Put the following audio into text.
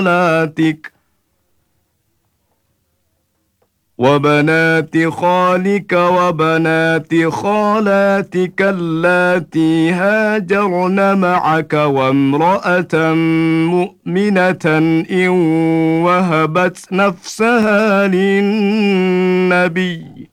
خالاتك وبنات خالك وبنات خالاتك اللاتي هاجرن معك وامرأة مؤمنة إن وهبت نفسها للنبي